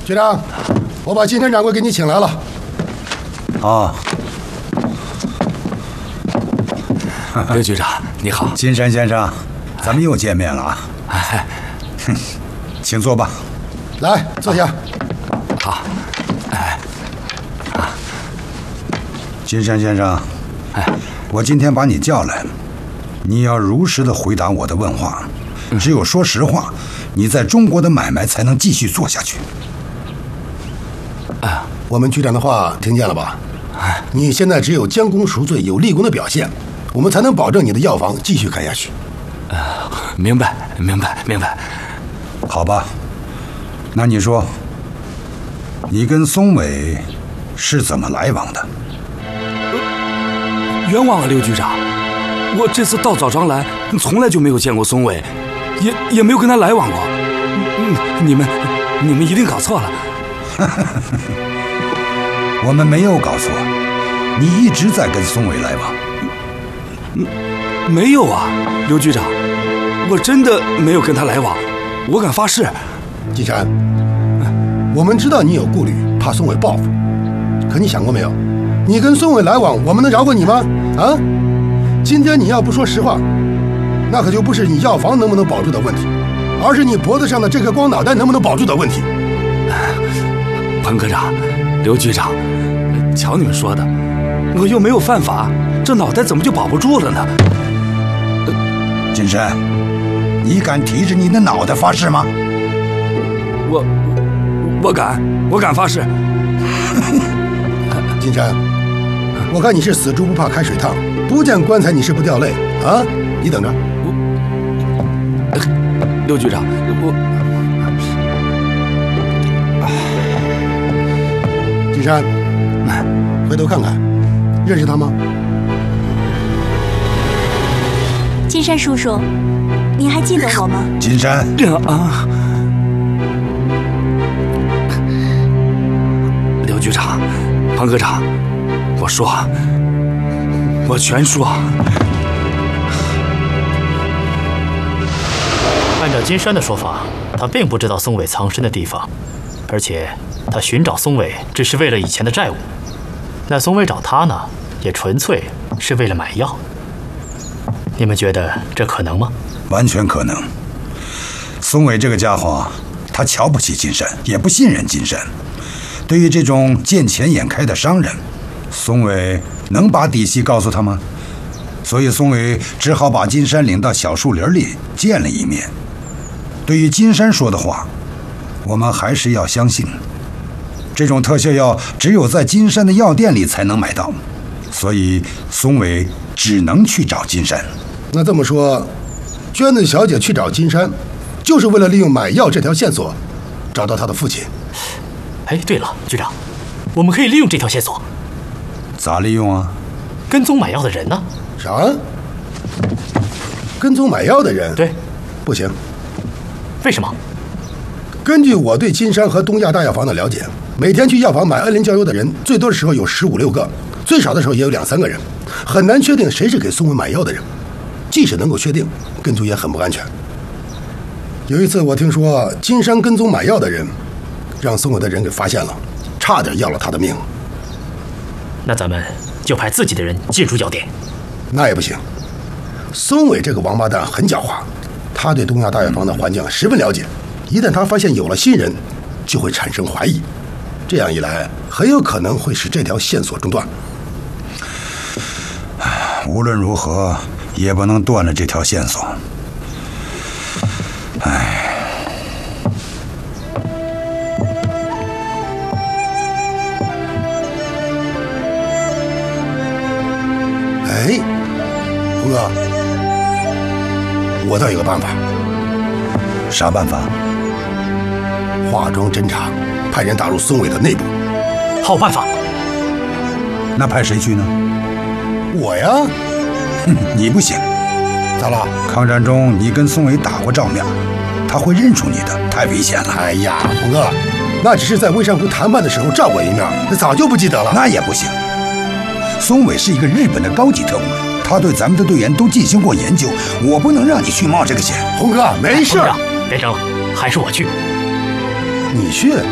局长，我把金山掌柜给你请来了。 哦， 刘局长你好。 金山先生，咱们又见面了啊！请坐吧。 来，坐下。 好。 金山先生，我今天把你叫来，你要如实的回答我的问话。只有说实话，你在中国的买卖才能继续做下去。 我们局长的话听见了吧？你现在只有将功赎罪、有立功的表现，我们才能保证你的药房继续开下去。 明白。 好吧，那你说，你跟松伟是怎么来往的？ 冤枉啊，刘局长！我这次到枣庄来，从来就没有见过松伟，也没有跟他来往过。你们一定搞错了。 我们没有搞错，你一直在跟松伟来往。 没有啊，刘局长，我真的没有跟他来往，我敢发誓。 金山，我们知道你有顾虑，怕松伟报复，可你想过没有？你跟松伟来往，我们能饶过你吗？啊！今天你要不说实话，那可就不是你药房能不能保住的问题，而是你脖子上的这颗光脑袋能不能保住的问题。 彭科长，刘局长，瞧你们说的，我又没有犯法，这脑袋怎么就保不住了呢？ 金山，你敢提着你的脑袋发誓吗？ 我敢发誓。 金山，我看你是死猪不怕开水烫，不见棺材你是不掉泪啊！你等着。 刘局长， 金山，回头看看，认识他吗？ 金山叔叔，你还记得我吗？ 金山啊！刘局长，彭科长，我全说。 按照金山的说法，他并不知道松伟藏身的地方，而且他寻找松伟只是为了以前的债务。那松伟找他呢，也纯粹是为了买药。你们觉得这可能吗？ 完全可能。松伟这个家伙，他瞧不起金山，也不信任金山。对于这种见钱眼开的商人，松伟能把底细告诉他吗？所以松伟只好把金山领到小树林里见了一面。对于金山说的话，我们还是要相信。这种特效药只有在金山的药店里才能买到，所以松伟只能去找金山。 那这么说，娟子小姐去找金山，就是为了利用买药这条线索，找到她的父亲。 哎，对了，局长，我们可以利用这条线索。 咋利用啊？ 跟踪买药的人呢？ 啥？跟踪买药的人？ 对， 不行。 为什么？ 根据我对金山和东亚大药房的了解，每天去药房买恩林胶油的人，最多的时候有15、16个，最少的时候也有2、3个人，很难确定谁是给松伟买药的人。即使能够确定，跟踪也很不安全。有一次我听说金山跟踪买药的人，让松伟的人给发现了，差点要了他的命。 那咱们就派自己的人进入药店。 那也不行，松伟这个王八蛋很狡猾，他对东亚大药房的环境十分了解，一旦他发现有了新人，就会产生怀疑，这样一来很有可能会使这条线索中断。 无论如何也不能断了这条线索。 哎，红哥，我倒有个办法。 啥办法？ 化妆侦查，派人打入松伟的内部。 好办法。 那派谁去呢？ 我呀。 你不行。 咋了？ 抗战中你跟松伟打过照面，他会认出你的，太危险了。 哎呀，红哥，那只是在微山湖谈判的时候照过一面，那早就不记得了。 那也不行。松伟是一个日本的高级特务，他对咱们的队员都进行过研究，我不能让你去冒这个险。 红哥，没事。 别争了，还是我去。 你去？